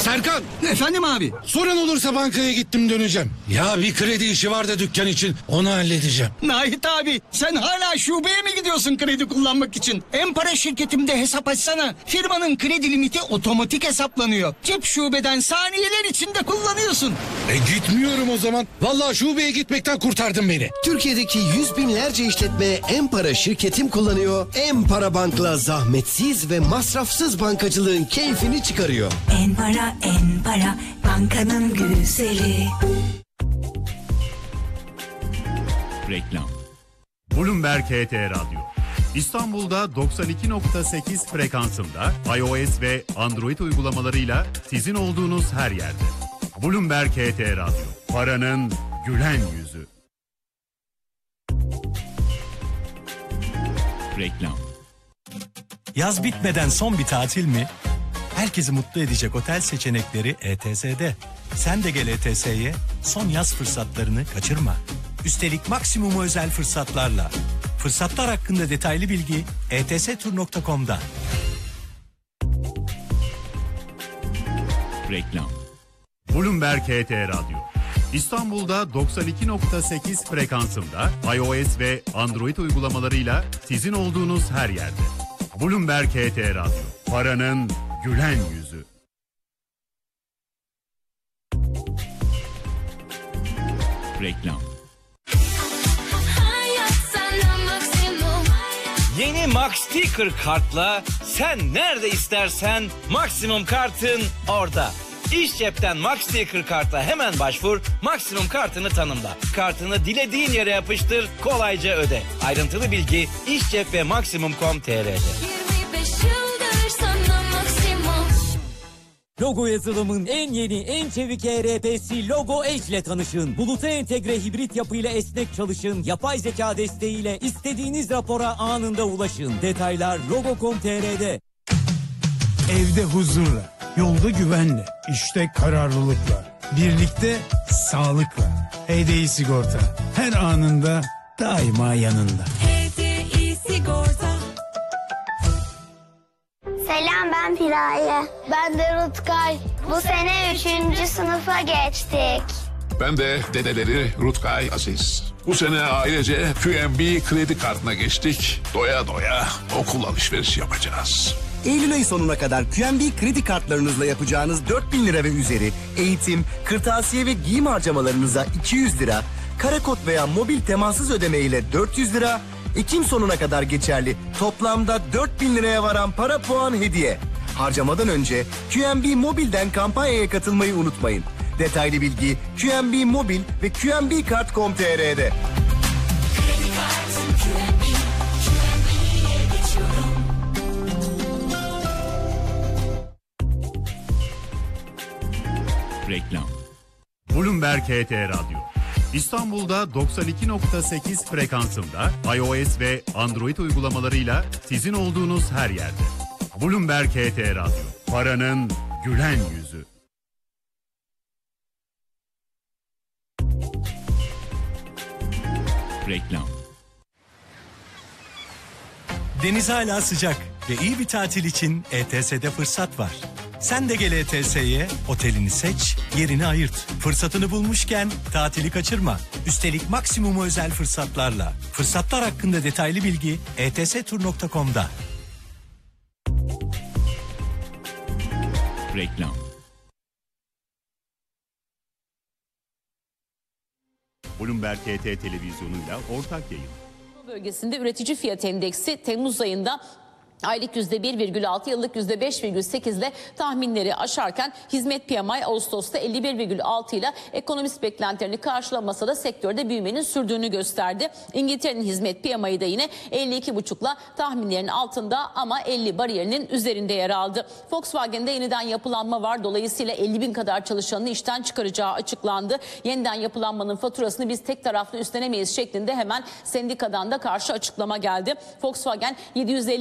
Serkan! Efendim abi? Sorun olursa bankaya gittim döneceğim. Ya bir kredi işi var da dükkan için, onu halledeceğim. Nahit abi, sen hala şubeye mi gidiyorsun kredi kullanmak için? En-Para şirketimde hesap açsana. Firmanın kredi limiti otomatik hesaplanıyor. Cep şubeden saniyeler içinde kullanıyorsun. Gitmiyorum o zaman. Vallahi şubeye gitmekten kurtardın beni. Türkiye'deki yüz binlerce işletme En-Para şirketim kullanıyor. En-Para Bank'la zahmetsiz ve masrafsız bankacılığın keyfini çıkarıyor. En-Para, En-Para, bankanın güzeli. Reklam. Bloomberg HT Radyo. İstanbul'da 92.8 frekansında iOS ve Android uygulamalarıyla sizin olduğunuz her yerde. Bloomberg HT Radyo. Paranın gülen yüzü. Reklam. Yaz bitmeden son bir tatil mi? Herkesi mutlu edecek otel seçenekleri ETS'de. Sen de gel ETS'ye, son yaz fırsatlarını kaçırma. Üstelik maksimum özel fırsatlarla. Fırsatlar hakkında detaylı bilgi etstur.com'da. Reklam. Bloomberg HT Radyo. İstanbul'da 92.8 frekansında iOS ve Android uygulamalarıyla sizin olduğunuz her yerde. Bloomberg HT Radyo. Paranın gülen yüzü. Reklam. Yeni Max Sticker kartla sen nerede istersen maksimum kartın orada. İş cepten Max Sticker kartla hemen başvur, maksimum kartını tanımla. Kartını dilediğin yere yapıştır, kolayca öde. Ayrıntılı bilgi İşcep ve Maksimum.com.tr'de. 25 yıldır sana maksimum. Logo yazılımın en yeni, en çevik ERP'si Logo Edge ile tanışın. Buluta entegre hibrit yapıyla esnek çalışın. Yapay zeka desteğiyle istediğiniz rapora anında ulaşın. Detaylar logo.com.tr'de. Evde huzurla, yolda güvenle, işte kararlılıkla, birlikte sağlıkla. HDI Sigorta her anında daima yanında. HDI Sigorta. Selam, ben Piraye. Ben de Rutkay. Bu sene 3. sınıfa geçtik. Ben de dedeleri Rutkay Aziz. Bu sene ailece QNB kredi kartına geçtik. Doya doya okul alışverişi yapacağız. Eylül ayı sonuna kadar QNB kredi kartlarınızla yapacağınız 4.000 lira ve üzeri eğitim, kırtasiye ve giyim harcamalarınıza 200 lira, karakod veya mobil temassız ödeme ile 400 lira, Ekim sonuna kadar geçerli toplamda 4.000 liraya varan para puan hediye. Harcamadan önce QNB Mobil'den kampanyaya katılmayı unutmayın. Detaylı bilgi QNB Mobil ve QNBkart.com.tr'de. Reklam. Bloomberg HT Radyo. İstanbul'da 92.8 frekansında iOS ve Android uygulamalarıyla sizin olduğunuz her yerde. Bloomberg HT Radyo. Paranın gülen yüzü. Reklam. Deniz hala sıcak ve iyi bir tatil için ETS'de fırsat var. Sen de gel ETS'ye, otelini seç, yerini ayırt. Fırsatını bulmuşken tatili kaçırma. Üstelik maksimum özel fırsatlarla. Fırsatlar hakkında detaylı bilgi etstur.com'da. Reklam. Bloomberg HT televizyonuyla ortak yayın. Bölgesinde üretici fiyat endeksi Temmuz ayında aylık %1,6, yıllık %5,8 ile tahminleri aşarken hizmet PMI Ağustos'ta 51,6 ile ekonomist beklentilerini karşılamasa da sektörde büyümenin sürdüğünü gösterdi. İngiltere'nin hizmet PMI'yi da yine 52,5 ile tahminlerin altında ama 50 bariyerinin üzerinde yer aldı. Volkswagen'de yeniden yapılanma var. Dolayısıyla 50 bin kadar çalışanını işten çıkaracağı açıklandı. Yeniden yapılanmanın faturasını biz tek taraflı üstlenemeyiz şeklinde hemen sendikadan da karşı açıklama geldi. Volkswagen 750 kadar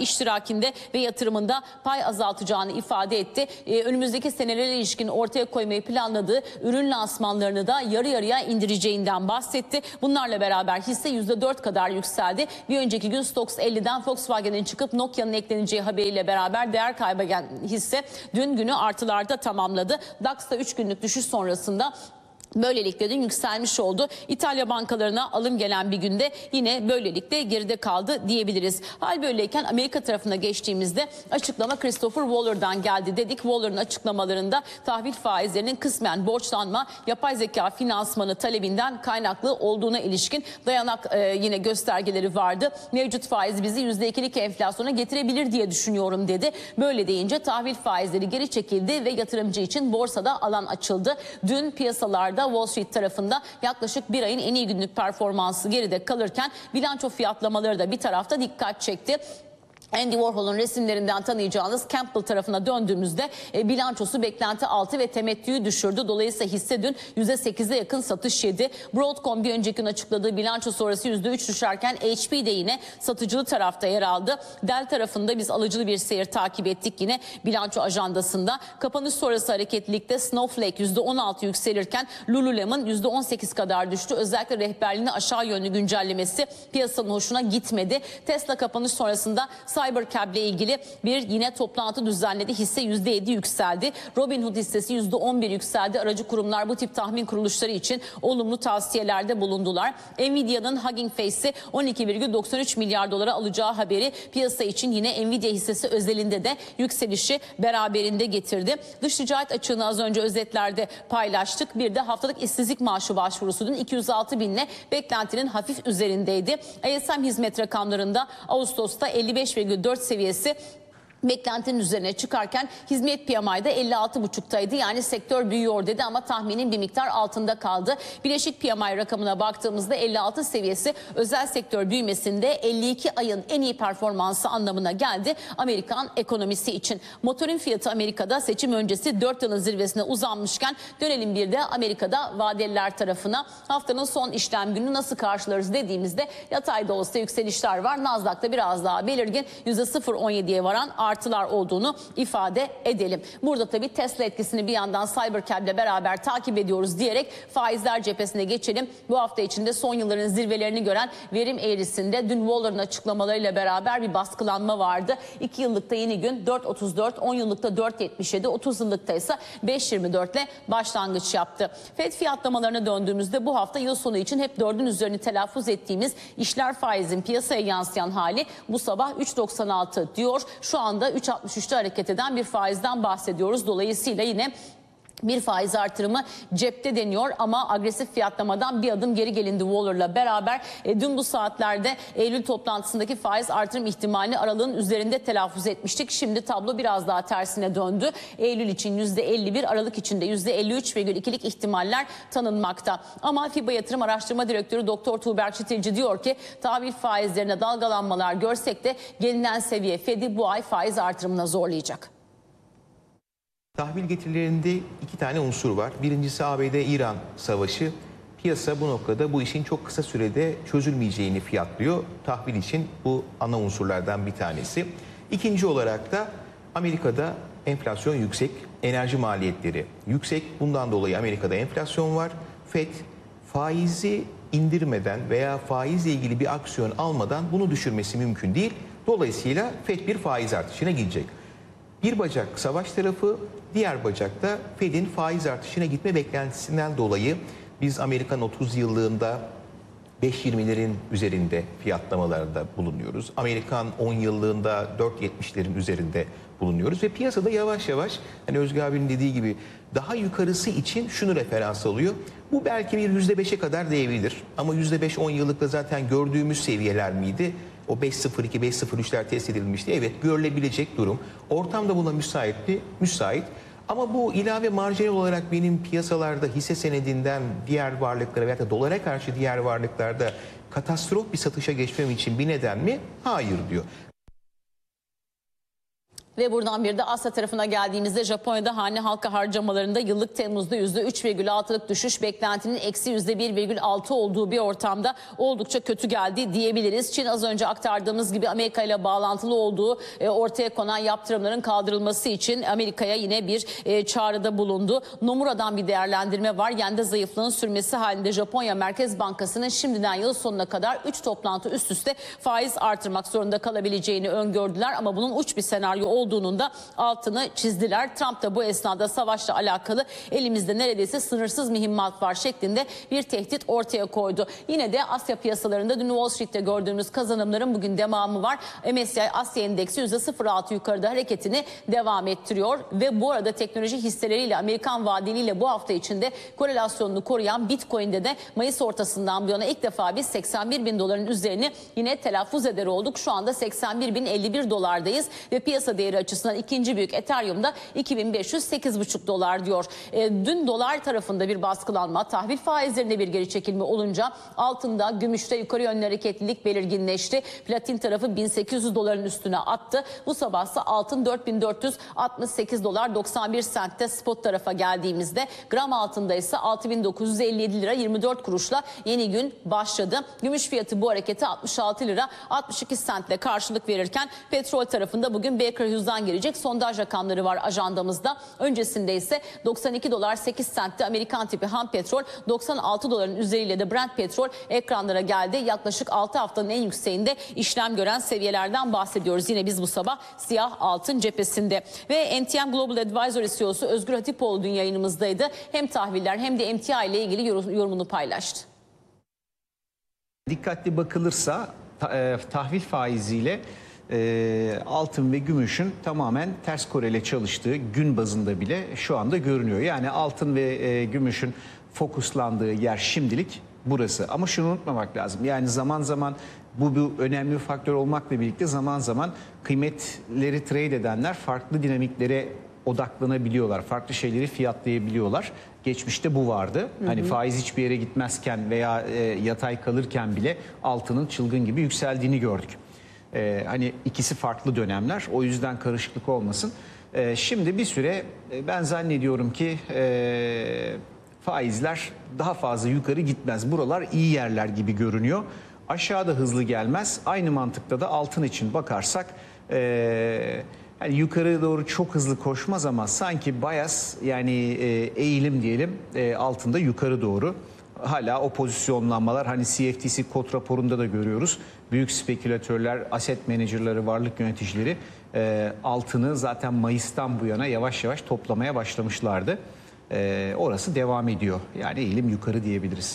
iştirakinde ve yatırımında pay azaltacağını ifade etti. Önümüzdeki senelere ilişkin ortaya koymayı planladığı ürün lansmanlarını da yarı yarıya indireceğinden bahsetti. Bunlarla beraber hisse %4 kadar yükseldi. Bir önceki gün Stoxx 50'den Volkswagen'in çıkıp Nokia'nın ekleneceği haberiyle beraber değer kaybeden hisse dün günü artılarda tamamladı. DAX'ta 3 günlük düşüş sonrasında böylelikle de yükselmiş oldu. İtalya bankalarına alım gelen bir günde yine böylelikle geride kaldı diyebiliriz. Hal böyleyken Amerika tarafına geçtiğimizde açıklama Christopher Waller'dan geldi dedik. Waller'ın açıklamalarında tahvil faizlerinin kısmen borçlanma, yapay zeka finansmanı talebinden kaynaklı olduğuna ilişkin dayanak yine göstergeleri vardı. Mevcut faiz bizi %2'lik enflasyona getirebilir diye düşünüyorum dedi. Böyle deyince tahvil faizleri geri çekildi ve yatırımcı için borsada alan açıldı. Dün piyasalarda Wall Street tarafında yaklaşık bir ayın en iyi günlük performansı geride kalırken bilanço fiyatlamaları da bir tarafta dikkat çekti. Andy Warhol'un resimlerinden tanıyacağınız Campbell tarafına döndüğümüzde bilançosu beklenti altı ve temettüyü düşürdü. Dolayısıyla hisse dün %8'e yakın satış yedi. Broadcom bir önceki gün açıkladığı bilanço sonrası %3 düşerken HP de yine satıcılı tarafta yer aldı. Dell tarafında biz alıcılı bir seyir takip ettik yine bilanço ajandasında. Kapanış sonrası hareketlilikte Snowflake %16 yükselirken Lululemon %18 kadar düştü. Özellikle rehberliğini aşağı yönlü güncellemesi piyasanın hoşuna gitmedi. Tesla kapanış sonrasında Cybercab ile ilgili bir yine toplantı düzenledi. Hisse %7 yükseldi. Robinhood hissesi %11 yükseldi. Aracı kurumlar bu tip tahmin kuruluşları için olumlu tavsiyelerde bulundular. Nvidia'nın Hugging Face'i 12,93 milyar dolara alacağı haberi piyasa için yine Nvidia hissesi özelinde de yükselişi beraberinde getirdi. Dış ticaret açığını az önce özetlerde paylaştık. Bir de haftalık işsizlik maaşı başvurusu dün 206 binle beklentinin hafif üzerindeydi. ISM hizmet rakamlarında Ağustos'ta 55,4 seviyesi beklentinin üzerine çıkarken hizmet PMI'da 56,5'taydı. Yani sektör büyüyor dedi ama tahminin bir miktar altında kaldı. Bileşik PMI rakamına baktığımızda 56 seviyesi özel sektör büyümesinde 52 ayın en iyi performansı anlamına geldi Amerikan ekonomisi için. Motorun fiyatı Amerika'da seçim öncesi 4 yılın zirvesine uzanmışken dönelim bir de Amerika'da vadeliler tarafına. Haftanın son işlem günü nasıl karşılarız dediğimizde yatayda olsa yükselişler var. Nasdaq'ta biraz daha belirgin %0,17'ye varan artılar olduğunu ifade edelim. Burada tabii Tesla etkisini bir yandan Cybercab ile beraber takip ediyoruz diyerek faizler cephesine geçelim. Bu hafta içinde son yılların zirvelerini gören verim eğrisinde dün Waller'ın açıklamalarıyla beraber bir baskılanma vardı. 2 yıllıkta yeni gün 4.34, 10 yıllıkta 4.77, 30 yıllıkta ise 5.24 ile başlangıç yaptı. FED fiyatlamalarına döndüğümüzde bu hafta yıl sonu için hep 4'ün üzerini telaffuz ettiğimiz işler faizin piyasaya yansıyan hali bu sabah 3.96 diyor. Şu anda 3.63'te hareket eden bir faizden bahsediyoruz. Dolayısıyla yine bir faiz artırımı cepte deniyor ama agresif fiyatlamadan bir adım geri gelindi Waller'la beraber. Dün bu saatlerde Eylül toplantısındaki faiz artırım ihtimalini aralığın üzerinde telaffuz etmiştik. Şimdi tablo biraz daha tersine döndü. Eylül için %51, Aralık için de %53,2'lik ihtimaller tanınmakta. Ama FİBA Yatırım Araştırma Direktörü Dr. Tuğberk Çitilci diyor ki tahvil faizlerine dalgalanmalar görsek de gelinen seviye Fed'i bu ay faiz artırımına zorlayacak. Tahvil getirilerinde iki tane unsur var. Birincisi ABD-İran savaşı. Piyasa bu noktada bu işin çok kısa sürede çözülmeyeceğini fiyatlıyor. Tahvil için bu ana unsurlardan bir tanesi. İkinci olarak da Amerika'da enflasyon yüksek, enerji maliyetleri yüksek. Bundan dolayı Amerika'da enflasyon var. FED faizi indirmeden veya faizle ilgili bir aksiyon almadan bunu düşürmesi mümkün değil. Dolayısıyla FED bir faiz artışına gidecek. Bir bacak savaş tarafı, diğer bacakta Fed'in faiz artışına gitme beklentisinden dolayı biz Amerikan 30 yıllığında 5.20'lerin üzerinde fiyatlamalarda bulunuyoruz. Amerikan 10 yıllığında 4.70'lerin üzerinde bulunuyoruz ve piyasada yavaş yavaş hani Özgür abinin dediği gibi daha yukarısı için şunu referans alıyor. Bu belki bir %5'e kadar değebilir ama %5 10 yıllıkta zaten gördüğümüz seviyeler miydi? O 5.02, 5.03'ler test edilmişti. Evet, görülebilecek durum. Ortam da buna müsait. Ama bu ilave marjinal olarak benim piyasalarda hisse senedinden diğer varlıklara veya da dolara karşı diğer varlıklarda katastrof bir satışa geçmem için bir neden mi? Hayır diyor. Ve buradan bir de Asya tarafına geldiğimizde Japonya'da hane halka harcamalarında yıllık Temmuz'da %3,6'lık düşüş beklentinin eksi %1,6 olduğu bir ortamda oldukça kötü geldi diyebiliriz. Çin az önce aktardığımız gibi Amerika ile bağlantılı olduğu ortaya konan yaptırımların kaldırılması için Amerika'ya yine bir çağrıda bulundu. Nomura'dan bir değerlendirme var. Yende zayıflığın sürmesi halinde Japonya Merkez Bankası'nın şimdiden yıl sonuna kadar 3 toplantı üst üste faiz artırmak zorunda kalabileceğini öngördüler ama bunun uç bir senaryo olduğunun da altını çizdiler. Trump da bu esnada savaşla alakalı elimizde neredeyse sınırsız mühimmat var şeklinde bir tehdit ortaya koydu. Yine de Asya piyasalarında dün Wall Street'te gördüğümüz kazanımların bugün devamı var. MSCI Asya Endeksi %0,6 yukarıda hareketini devam ettiriyor ve bu arada teknoloji hisseleriyle Amerikan vadeliyle bu hafta içinde korelasyonunu koruyan Bitcoin'de de Mayıs ortasından bu yana ilk defa biz 81 bin doların üzerini yine telaffuz eder olduk. Şu anda 81.051 dolardayız ve piyasa değeri açısından ikinci büyük Ethereum'da 2508,5 dolar diyor. Dün dolar tarafında bir baskılanma, tahvil faizlerinde bir geri çekilme olunca altında, gümüşte yukarı yönlü hareketlilik belirginleşti. Platin tarafı 1800 doların üstüne attı. Bu sabahsa altın 4468 dolar 91 sentte spot tarafa geldiğimizde gram altında ise 6957 lira 24 kuruşla yeni gün başladı. Gümüş fiyatı bu harekete 66 lira 62 sentle karşılık verirken petrol tarafında bugün Baker Hughes'dan gelecek sondaj rakamları var ajandamızda. Öncesinde ise 92 dolar 8 sentte Amerikan tipi ham petrol, 96 doların üzeriyle de Brent petrol ekranlara geldi. Yaklaşık 6 haftanın en yükseğinde işlem gören seviyelerden bahsediyoruz. Yine biz bu sabah siyah altın cephesinde. Ve MTM Global Advisory CEO'su Özgür Hatipoğlu dün yayınımızdaydı. Hem tahviller hem de emtia ile ilgili yorumunu paylaştı. Dikkatli bakılırsa tahvil faiziyle altın ve gümüşün tamamen ters korele çalıştığı gün bazında bile şu anda görünüyor. Yani altın ve gümüşün fokuslandığı yer şimdilik burası. Ama şunu unutmamak lazım. Yani zaman zaman bu önemli bir faktör olmakla birlikte zaman zaman kıymetleri trade edenler farklı dinamiklere odaklanabiliyorlar. Farklı şeyleri fiyatlayabiliyorlar. Geçmişte bu vardı. Hani faiz hiçbir yere gitmezken veya yatay kalırken bile altının çılgın gibi yükseldiğini gördük. Hani ikisi farklı dönemler. O yüzden karışıklık olmasın. Şimdi bir süre ben zannediyorum ki faizler daha fazla yukarı gitmez. Buralar iyi yerler gibi görünüyor. Aşağıda hızlı gelmez. Aynı mantıkta da altın için bakarsak yani yukarı doğru çok hızlı koşmaz ama sanki bias yani eğilim diyelim altında yukarı doğru. Hala o pozisyonlanmalar hani CFTC kod raporunda da görüyoruz. Büyük spekülatörler, asset managerları, varlık yöneticileri altını zaten Mayıs'tan bu yana yavaş yavaş toplamaya başlamışlardı. Orası devam ediyor. Yani eğilim yukarı diyebiliriz.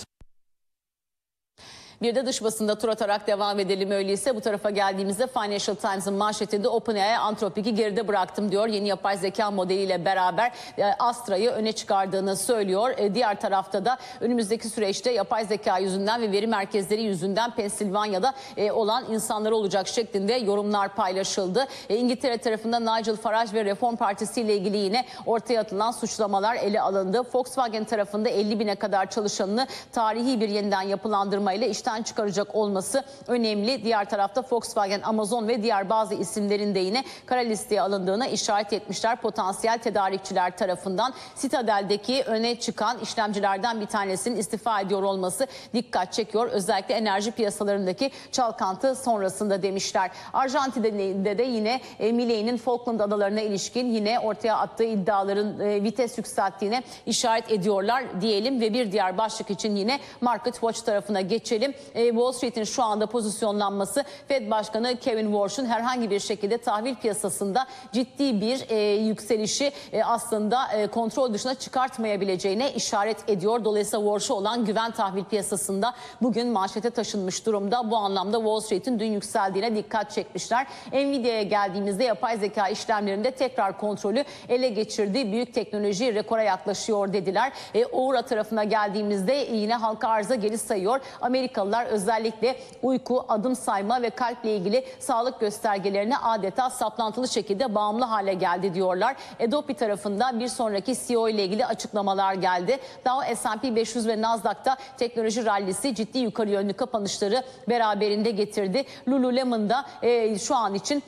Bir de dış basında tur atarak devam edelim öyleyse. Bu tarafa geldiğimizde Financial Times'ın manşetinde OpenAI Anthropic'i geride bıraktım diyor. Yeni yapay zeka modeliyle beraber Astra'yı öne çıkardığını söylüyor. Diğer tarafta da önümüzdeki süreçte yapay zeka yüzünden ve veri merkezleri yüzünden Pensilvanya'da olan insanlar olacak şeklinde yorumlar paylaşıldı. İngiltere tarafında Nigel Farage ve Reform Partisi ile ilgili yine ortaya atılan suçlamalar ele alındı. Volkswagen tarafında 50 bine kadar çalışanını tarihi bir yeniden yapılandırmayla işten çıkaracak olması önemli. Diğer tarafta Volkswagen, Amazon ve diğer bazı isimlerin de yine kara listeye alındığına işaret etmişler potansiyel tedarikçiler tarafından. Citadel'deki öne çıkan işlemcilerden bir tanesinin istifa ediyor olması dikkat çekiyor. Özellikle enerji piyasalarındaki çalkantı sonrasında demişler. Arjantin'de de yine Millei'nin Falkland Adalarına ilişkin yine ortaya attığı iddiaların vites yükselttiğine işaret ediyorlar diyelim ve bir diğer başlık için yine Market Watch tarafına geçelim. Wall Street'in şu anda pozisyonlanması Fed Başkanı Kevin Warsh'un herhangi bir şekilde tahvil piyasasında ciddi bir yükselişi aslında kontrol dışına çıkartmayabileceğine işaret ediyor. Dolayısıyla Warsh'a olan güven tahvil piyasasında bugün manşete taşınmış durumda. Bu anlamda Wall Street'in dün yükseldiğine dikkat çekmişler. Nvidia'ya geldiğimizde yapay zeka işlemlerinde tekrar kontrolü ele geçirdiği büyük teknoloji rekora yaklaşıyor dediler. Oura tarafına geldiğimizde yine halka arıza geri sayıyor. Amerikalılar özellikle uyku, adım sayma ve kalple ilgili sağlık göstergelerine adeta saplantılı şekilde bağımlı hale geldi diyorlar. Adobe tarafında bir sonraki CEO ile ilgili açıklamalar geldi. Dow, S&P 500 ve Nasdaq'ta teknoloji rallisi ciddi yukarı yönlü kapanışları beraberinde getirdi. Lululemon'da şu an için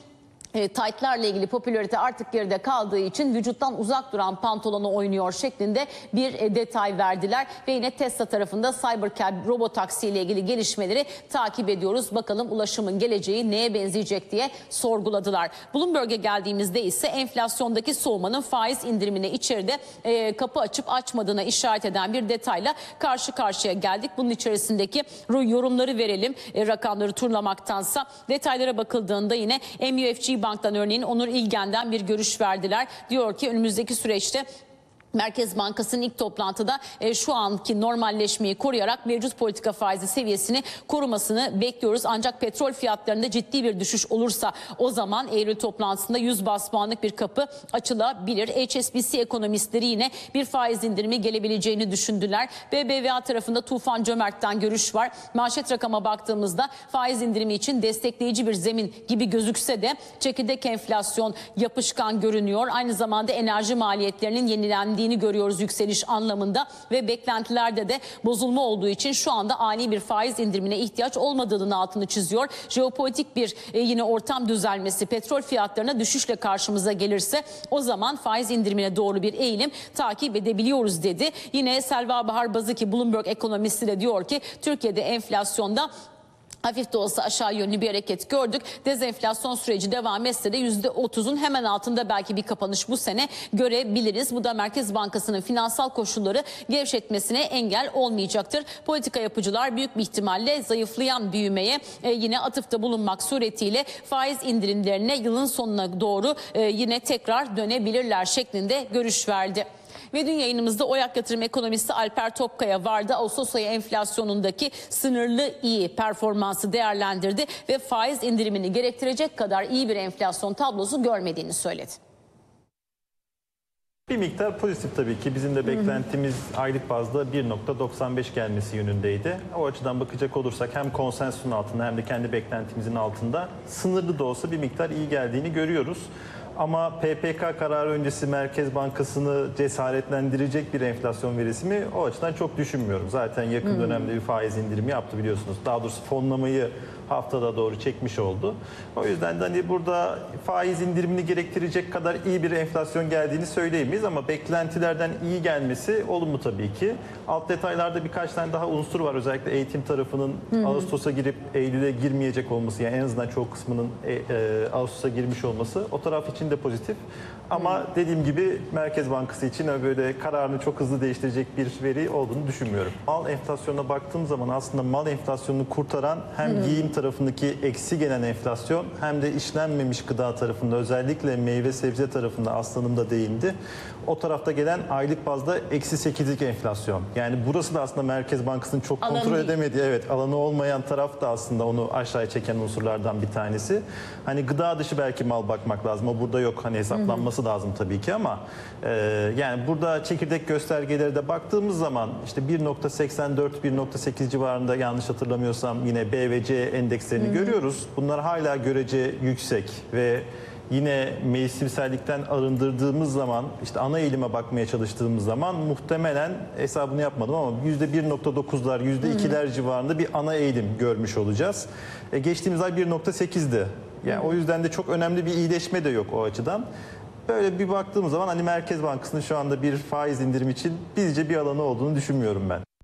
taytlarla ilgili popülarite artık geride kaldığı için vücuttan uzak duran pantolonu oynuyor şeklinde bir detay verdiler. Ve yine Tesla tarafında Cybercab robotaksi ile ilgili gelişmeleri takip ediyoruz. Bakalım ulaşımın geleceği neye benzeyecek diye sorguladılar. Bloomberg'e geldiğimizde ise enflasyondaki soğumanın faiz indirimine içeride kapı açıp açmadığına işaret eden bir detayla karşı karşıya geldik. Bunun içerisindeki yorumları verelim rakamları turlamaktansa. Detaylara bakıldığında yine MUFG Bank'tan örneğin Onur İlgen'den bir görüş verdiler. Diyor ki önümüzdeki süreçte Merkez Bankası'nın ilk toplantıda şu anki normalleşmeyi koruyarak mevcut politika faizi seviyesini korumasını bekliyoruz. Ancak petrol fiyatlarında ciddi bir düşüş olursa o zaman Eylül toplantısında 100 bas puanlık bir kapı açılabilir. HSBC ekonomistleri yine bir faiz indirimi gelebileceğini düşündüler. BBVA tarafında Tufan Cömert'ten görüş var. Manşet rakama baktığımızda faiz indirimi için destekleyici bir zemin gibi gözükse de çekirdek enflasyon yapışkan görünüyor. Aynı zamanda enerji maliyetlerinin yenilendiğini görüyoruz yükseliş anlamında ve beklentilerde de bozulma olduğu için şu anda ani bir faiz indirimine ihtiyaç olmadığının altını çiziyor. Jeopolitik bir yine ortam düzelmesi, petrol fiyatlarına düşüşle karşımıza gelirse o zaman faiz indirimine doğru bir eğilim takip edebiliyoruz dedi. Yine Selva Bahar Bazıki Bloomberg ekonomisti de diyor ki Türkiye'de enflasyonda hafif de olsa aşağı yönlü bir hareket gördük. Dezenflasyon süreci devam etse de %30'un hemen altında belki bir kapanış bu sene görebiliriz. Bu da Merkez Bankası'nın finansal koşulları gevşetmesine engel olmayacaktır. Politika yapıcılar büyük bir ihtimalle zayıflayan büyümeye yine atıfta bulunmak suretiyle faiz indirimlerine yılın sonuna doğru yine tekrar dönebilirler şeklinde görüş verdi. Ve dün yayınımızda Oyak Yatırım ekonomisti Alper Topkaya vardı. Ağustos ayı enflasyonundaki sınırlı iyi performansı değerlendirdi ve faiz indirimini gerektirecek kadar iyi bir enflasyon tablosu görmediğini söyledi. Bir miktar pozitif tabii ki. Bizim de beklentimiz aylık bazda 1.95 gelmesi yönündeydi. O açıdan bakacak olursak hem konsensusun altında hem de kendi beklentimizin altında sınırlı da olsa bir miktar iyi geldiğini görüyoruz. Ama PPK kararı öncesi Merkez Bankası'nı cesaretlendirecek bir enflasyon verisi mi? O açıdan çok düşünmüyorum. Zaten yakın dönemde bir faiz indirimi yaptı biliyorsunuz. Daha doğrusu fonlamayı haftada doğru çekmiş oldu. O yüzden de hani burada faiz indirimini gerektirecek kadar iyi bir enflasyon geldiğini söyleyemeyiz ama beklentilerden iyi gelmesi olumlu tabii ki. Alt detaylarda birkaç tane daha unsur var. Özellikle eğitim tarafının Ağustos'a girip Eylül'e girmeyecek olması, yani en azından çoğu kısmının Ağustos'a girmiş olması o taraf için de pozitif. Ama dediğim gibi Merkez Bankası için böyle kararını çok hızlı değiştirecek bir veri olduğunu düşünmüyorum. Mal enflasyonuna baktığım zaman aslında mal enflasyonunu kurtaran hem giyim tarafındaki eksi gelen enflasyon hem de işlenmemiş gıda tarafında özellikle meyve sebze tarafında Aslanım da değindi. O tarafta gelen aylık bazda eksi 8'lik enflasyon. Yani burası da aslında Merkez Bankası'nın çok kontrol edemediği, evet, alanı olmayan taraf da aslında onu aşağıya çeken unsurlardan bir tanesi. Hani gıda dışı belki mal bakmak lazım. O burada yok. Hani hesaplanması lazım tabii ki ama yani burada çekirdek göstergeleri de baktığımız zaman işte 1.84-1.8 civarında yanlış hatırlamıyorsam yine B ve C endekslerini görüyoruz. Bunlar hala görece yüksek ve yine mevsimsellikten arındırdığımız zaman işte ana eğilime bakmaya çalıştığımız zaman muhtemelen hesabını yapmadım ama %1.9'lar %2'ler civarında bir ana eğilim görmüş olacağız. Geçtiğimiz ay 1.8'di. Yani o yüzden de çok önemli bir iyileşme de yok o açıdan. Böyle bir baktığımız zaman hani Merkez Bankası'nın şu anda bir faiz indirim için bizce bir alanı olduğunu düşünmüyorum ben.